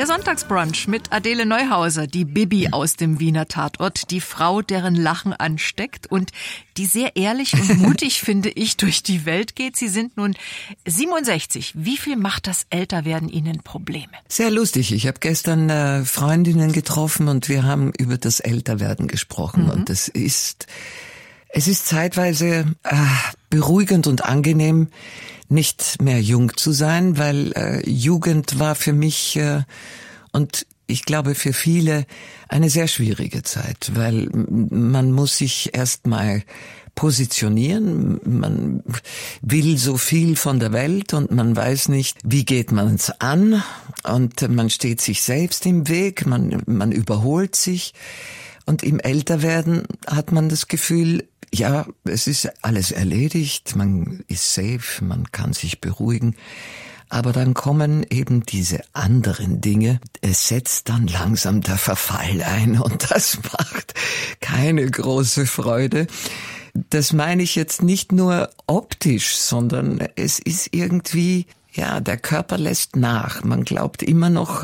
Der Sonntagsbrunch mit Adele Neuhauser, die Bibi aus dem Wiener Tatort, die Frau, deren Lachen ansteckt und die sehr ehrlich und mutig, finde ich, durch die Welt geht. Sie sind nun 67. Wie viel macht das Älterwerden Ihnen Probleme? Sehr lustig. Ich habe gestern Freundinnen getroffen und wir haben über das Älterwerden gesprochen. Und es ist zeitweise beruhigend und angenehm, nicht mehr jung zu sein, weil Jugend war für mich und ich glaube für viele eine sehr schwierige Zeit, weil man muss sich erstmal positionieren, man will so viel von der Welt und man weiß nicht, wie geht man es an, und man steht sich selbst im Weg, man überholt sich, und im Älterwerden hat man das Gefühl, ja, es ist alles erledigt, man ist safe, man kann sich beruhigen. Aber dann kommen eben diese anderen Dinge. Es setzt dann langsam der Verfall ein und das macht keine große Freude. Das meine ich jetzt nicht nur optisch, sondern es ist irgendwie, ja, der Körper lässt nach. Man glaubt immer noch,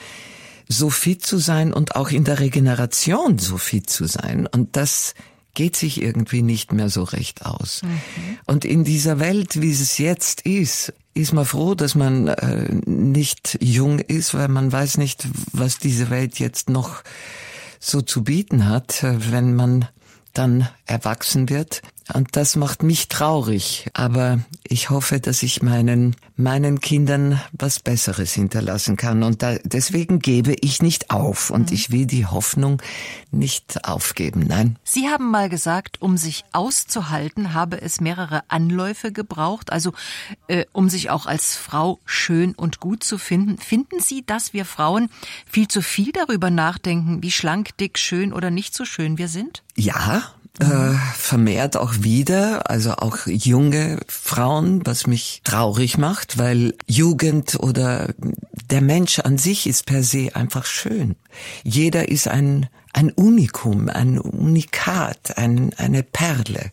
so fit zu sein und auch in der Regeneration so fit zu sein. Und das geht sich irgendwie nicht mehr so recht aus. Und in dieser Welt, wie es jetzt ist man froh, dass man nicht jung ist, weil man weiß nicht, was diese Welt jetzt noch so zu bieten hat, wenn man dann erwachsen wird. Und das macht mich traurig. Aber ich hoffe, dass ich meinen Kindern was Besseres hinterlassen kann. Und deswegen gebe ich nicht auf. Und ich will die Hoffnung nicht aufgeben. Nein. Sie haben mal gesagt, um sich auszuhalten, habe es mehrere Anläufe gebraucht. Also um sich auch als Frau schön und gut zu finden. Finden Sie, dass wir Frauen viel zu viel darüber nachdenken, wie schlank, dick, schön oder nicht so schön wir sind? Ja. Vermehrt auch wieder, also auch junge Frauen, was mich traurig macht, weil Jugend oder der Mensch an sich ist per se einfach schön. Jeder ist ein Unikum, ein Unikat, eine Perle.